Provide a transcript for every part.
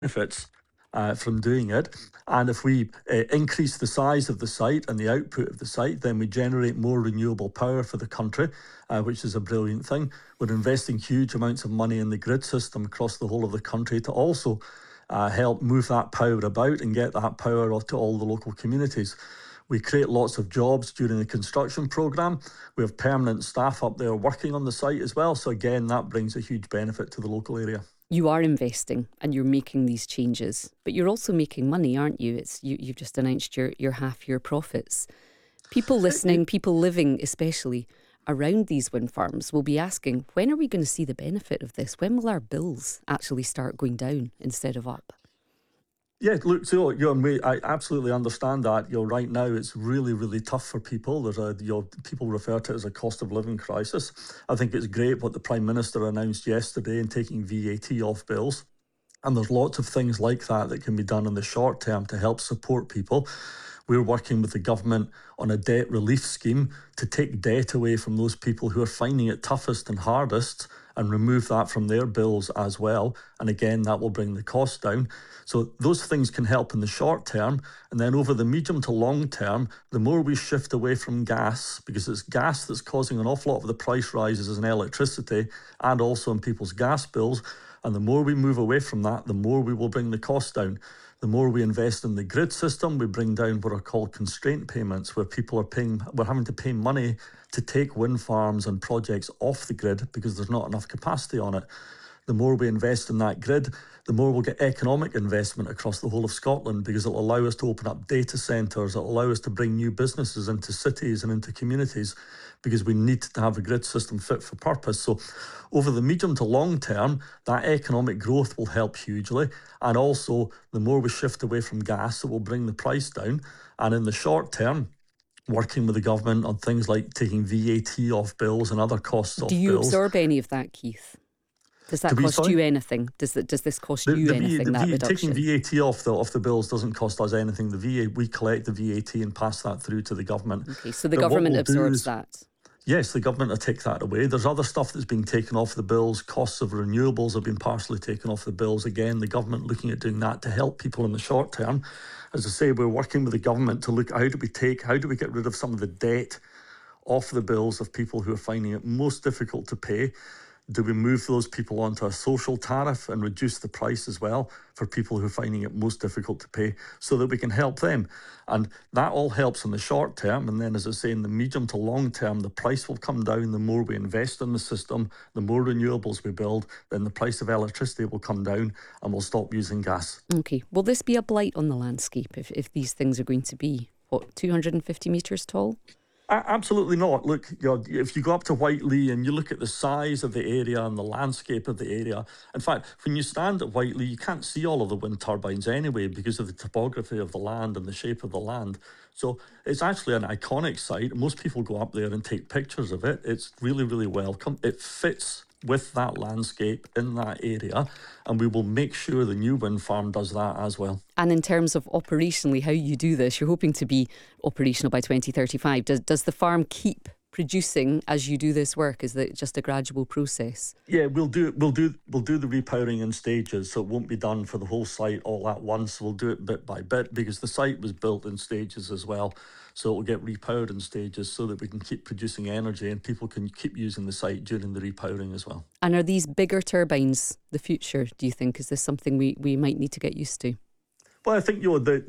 benefits from doing it. And if we increase the size of the site and the output of the site, then we generate more renewable power for the country, which is a brilliant thing. We're investing huge amounts of money in the grid system across the whole of the country to also help move that power about and get that power to all the local communities. We create lots of jobs during the construction programme. We have permanent staff up there working on the site as well. So again, that brings a huge benefit to the local area. You are investing and you're making these changes, but you're also making money, aren't you? You've just announced your half-year profits. People listening, people living especially around these wind farms will be asking, when are we going to see the benefit of this? When will our bills actually start going down instead of up? Yeah, look, so I absolutely understand that. Right now it's really, really tough for people. There's people refer to it as a cost of living crisis. I think it's great what the Prime Minister announced yesterday in taking VAT off bills. And there's lots of things like that can be done in the short term to help support people. We're working with the government on a debt relief scheme to take debt away from those people who are finding it toughest and hardest and remove that from their bills as well. And again, that will bring the cost down. So those things can help in the short term. And then over the medium to long term, the more we shift away from gas, because it's gas that's causing an awful lot of the price rises in electricity and also in people's gas bills. And the more we move away from that, the more we will bring the cost down. The more we invest in the grid system, we bring down what are called constraint payments, where we're having to pay money to take wind farms and projects off the grid because there's not enough capacity on it. The more we invest in that grid, the more we'll get economic investment across the whole of Scotland, because it'll allow us to open up data centres, it'll allow us to bring new businesses into cities and into communities, because we need to have a grid system fit for purpose. So over the medium to long term, that economic growth will help hugely. And also, the more we shift away from gas, it will bring the price down. And in the short term, working with the government on things like taking VAT off bills and other costs off bills. Do you absorb any of that, Keith? Does that cost you anything? Does this cost you anything, that reduction? Taking VAT off the bills doesn't cost us anything. We collect the VAT and pass that through to the government. Okay, so the government absorbs that? Yes, the government will take that away. There's other stuff that's been taken off the bills. Costs of renewables have been partially taken off the bills. Again, the government looking at doing that to help people in the short term. As I say, we're working with the government to look at how do we get rid of some of the debt off the bills of people who are finding it most difficult to pay. Do we move those people onto a social tariff and reduce the price as well for people who are finding it most difficult to pay, so that we can help them? And that all helps in the short term. And then, as I say, in the medium to long term, the price will come down. The more we invest in the system, the more renewables we build, then the price of electricity will come down and we'll stop using gas. Okay. Will this be a blight on the landscape if these things are going to be, 250 metres tall? Absolutely not. Look, if you go up to Whiteley and you look at the size of the area and the landscape of the area, in fact, when you stand at Whiteley, you can't see all of the wind turbines anyway because of the topography of the land and the shape of the land. So it's actually an iconic site. Most people go up there and take pictures of it. It's really, really welcome. It fits with that landscape in that area, and we will make sure the new wind farm does that as well. And in terms of operationally how you do this, you're hoping to be operational by 2035. Does the farm keep producing as you do this work? Is it just a gradual process? Yeah, we'll do the repowering in stages, so it won't be done for the whole site all at once. We'll do it bit by bit because the site was built in stages as well. So it will get repowered in stages so that we can keep producing energy and people can keep using the site during the repowering as well. And are these bigger turbines the future, do you think? Is this something we might need to get used to? Well, I think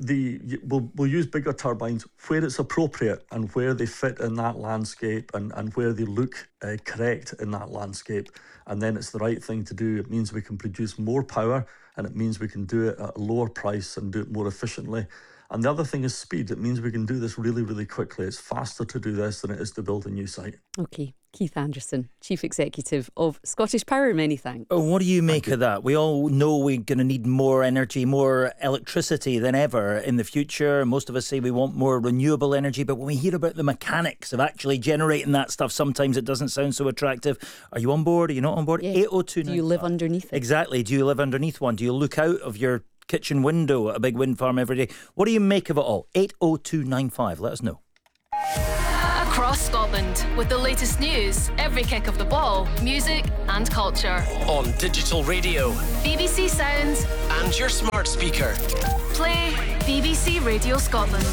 we'll use bigger turbines where it's appropriate and where they fit in that landscape and where they look correct in that landscape. And then it's the right thing to do. It means we can produce more power, and it means we can do it at a lower price and do it more efficiently. And the other thing is speed. It means we can do this really, really quickly. It's faster to do this than it is to build a new site. OK. Keith Anderson, Chief Executive of Scottish Power, many thanks. What do you make of that? We all know we're going to need more energy, more electricity than ever in the future. Most of us say we want more renewable energy, but when we hear about the mechanics of actually generating that stuff, sometimes it doesn't sound so attractive. Are you on board? Are you not on board? Yeah. 802. Do you live underneath it? Exactly. Do you live underneath one? Do you look out of your kitchen window at a big wind farm every day? What do you make of it all? 80295. Let us know. Across across Scotland with the latest news, every kick of the ball, music and culture. On digital radio, BBC Sounds and your smart speaker. Play BBC Radio Scotland.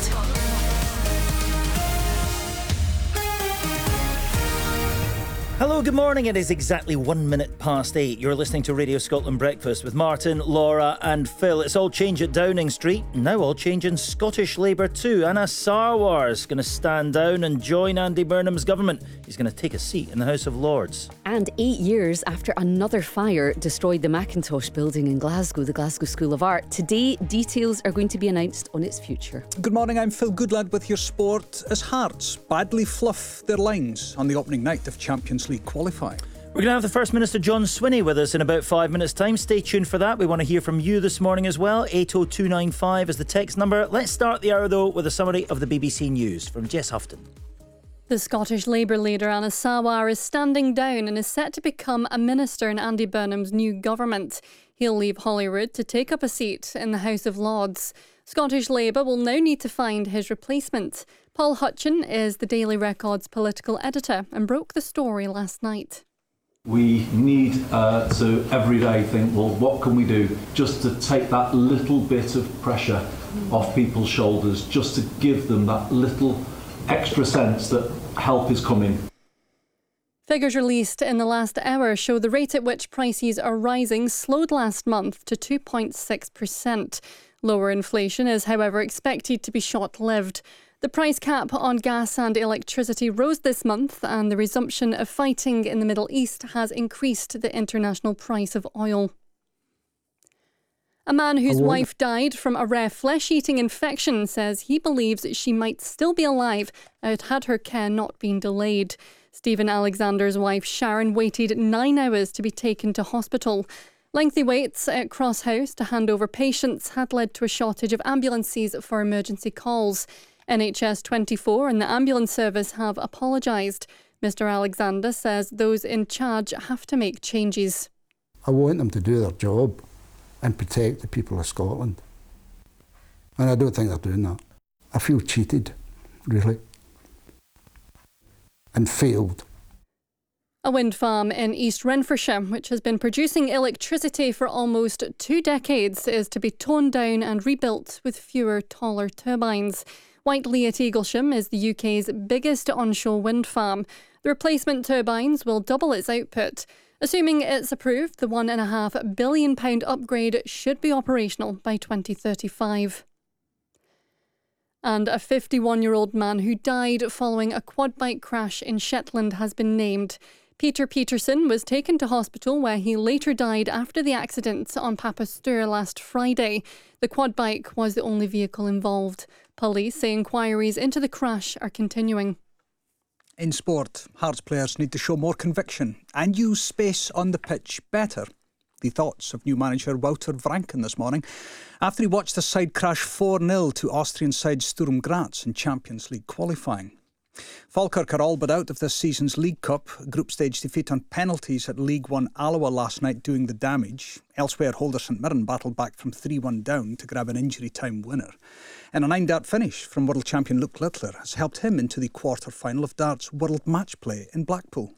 Hello, good morning. It is exactly 1 minute past 8. You're listening to Radio Scotland Breakfast with Martin, Laura and Phil. It's all change at Downing Street. Now all change in Scottish Labour too. Anna Sarwar is going to stand down and join Andy Burnham's government. He's going to take a seat in the House of Lords. And 8 years after another fire destroyed the Macintosh building in Glasgow, the Glasgow School of Art, today details are going to be announced on its future. Good morning, I'm Phil Goodlad with your sport. As Hearts badly fluff their lines on the opening night of Champions League qualifying. We're going to have the First Minister John Swinney with us in about 5 minutes' time. Stay tuned for that. We want to hear from you this morning as well. 80295 is the text number. Let's start the hour, though, with a summary of the BBC News from Jess Houghton. The Scottish Labour leader Anna Sarwar is standing down and is set to become a minister in Andy Burnham's new government. He'll leave Holyrood to take up a seat in the House of Lords. Scottish Labour will now need to find his replacement. Paul Hutchin is the Daily Record's political editor and broke the story last night. We need to every day think, well, what can we do just to take that little bit of pressure off people's shoulders, just to give them that little extra sense that help is coming. Figures released in the last hour show the rate at which prices are rising slowed last month to 2.6%. Lower inflation is, however, expected to be short-lived. The price cap on gas and electricity rose this month, and the resumption of fighting in the Middle East has increased the international price of oil. A man whose wife died from a rare flesh-eating infection says he believes she might still be alive had her care not been delayed. Stephen Alexander's wife Sharon waited 9 hours to be taken to hospital. Lengthy waits at Cross House to hand over patients had led to a shortage of ambulances for emergency calls. NHS 24 and the ambulance service have apologised. Mr Alexander says those in charge have to make changes. I want them to do their job and protect the people of Scotland. And I don't think they're doing that. I feel cheated, really, and failed. A wind farm in East Renfrewshire, which has been producing electricity for almost 2 decades, is to be torn down and rebuilt with fewer, taller turbines. Whiteley at Eaglesham is the UK's biggest onshore wind farm. The replacement turbines will double its output. Assuming it's approved, the £1.5 billion upgrade should be operational by 2035. And a 51-year-old man who died following a quad bike crash in Shetland has been named. Peter Peterson was taken to hospital where he later died after the accident on Papa Stour last Friday. The quad bike was the only vehicle involved. Police say inquiries into the crash are continuing. In sport, Hearts players need to show more conviction and use space on the pitch better. The thoughts of new manager Wouter Vranken this morning after he watched the side crash 4-0 to Austrian side Sturm Graz in Champions League qualifying. Falkirk are all but out of this season's League Cup. Group stage defeat on penalties at League One Alloa last night doing the damage. Elsewhere, Holder St Mirren battled back from 3-1 down to grab an injury time winner. And a 9-dart finish from world champion Luke Littler has helped him into the quarter-final of darts World Match Play in Blackpool.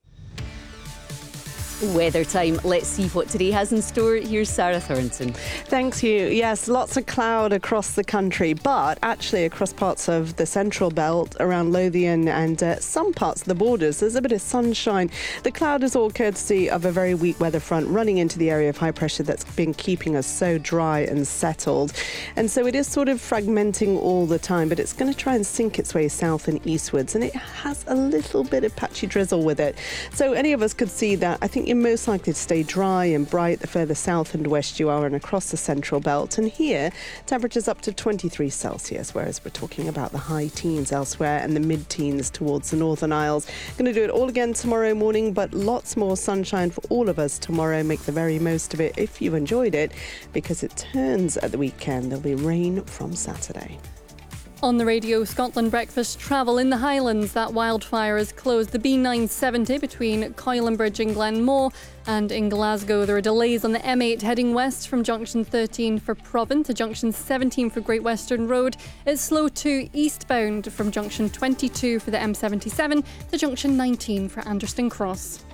Weather time. Let's see what today has in store. Here's Sarah Thornton. Thanks, Hugh. Yes, lots of cloud across the country, but actually across parts of the central belt around Lothian and some parts of the borders, there's a bit of sunshine. The cloud is all courtesy of a very weak weather front running into the area of high pressure that's been keeping us so dry and settled. And so it is sort of fragmenting all the time, but it's going to try and sink its way south and eastwards, and it has a little bit of patchy drizzle with it. So any of us could see that. I think you're most likely to stay dry and bright the further south and west you are and across the central belt. And here, temperatures up to 23 Celsius, whereas we're talking about the high teens elsewhere and the mid-teens towards the Northern Isles. Going to do it all again tomorrow morning, but lots more sunshine for all of us tomorrow. Make the very most of it if you enjoyed it, because it turns at the weekend. There'll be rain from Saturday. On the Radio Scotland breakfast, travel in the Highlands. That wildfire has closed the B970 between Coilenbridge and Glenmoe. And in Glasgow, there are delays on the M8 heading west from junction 13 for Provan to junction 17 for Great Western Road. It's slow too eastbound from junction 22 for the M77 to junction 19 for Anderston Cross.